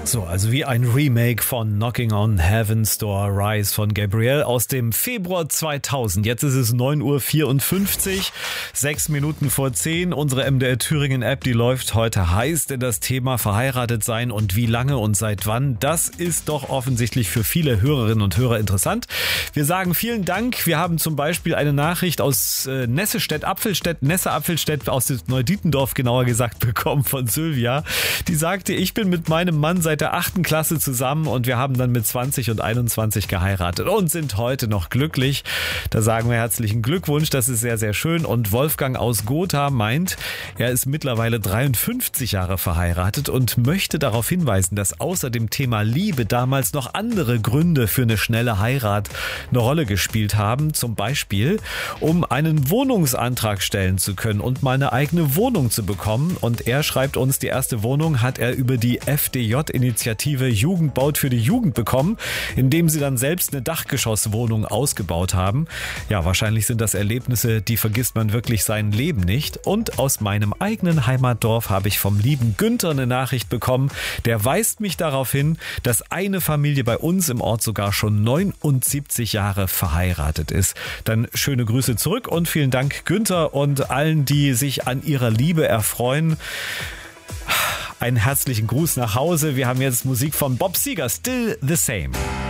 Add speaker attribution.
Speaker 1: So, also wie ein Remake von Knocking on Heaven's Door, Rise von Gabrielle aus dem Februar 2000. Jetzt ist es 9:54 Uhr, 6 Minuten vor 10. Unsere MDR Thüringen App, die läuft heute heiß, denn das Thema verheiratet sein und wie lange und seit wann, das ist doch offensichtlich für viele Hörerinnen und Hörer interessant. Wir sagen vielen Dank. Wir haben zum Beispiel eine Nachricht aus Nesse Apfelstedt aus Neudietendorf genauer gesagt bekommen von Sylvia. Die sagte, ich bin mit meinem Mann seit der 8. Klasse zusammen und wir haben dann mit 20 und 21 geheiratet und sind heute noch glücklich. Da sagen wir herzlichen Glückwunsch, das ist sehr, sehr schön. Und Wolfgang aus Gotha meint, er ist mittlerweile 53 Jahre verheiratet und möchte darauf hinweisen, dass außer dem Thema Liebe damals noch andere Gründe für eine schnelle Heirat eine Rolle gespielt haben. Zum Beispiel, um einen Wohnungsantrag stellen zu können und mal eine eigene Wohnung zu bekommen. Und er schreibt uns, die erste Wohnung hat er über die FDJ-Initiative Jugend baut für die Jugend bekommen, indem sie dann selbst eine Dachgeschosswohnung ausgebaut haben. Ja, wahrscheinlich sind das Erlebnisse, die vergisst man wirklich sein Leben nicht. Und aus meinem eigenen Heimatdorf habe ich vom lieben Günther eine Nachricht bekommen. Der weist mich darauf hin, dass eine Familie bei uns im Ort sogar schon 79 Jahre verheiratet ist. Dann schöne Grüße zurück und vielen Dank Günther und allen, die sich an ihrer Liebe erfreuen. Einen herzlichen Gruß nach Hause. Wir haben jetzt Musik von Bob Seger, Still the Same.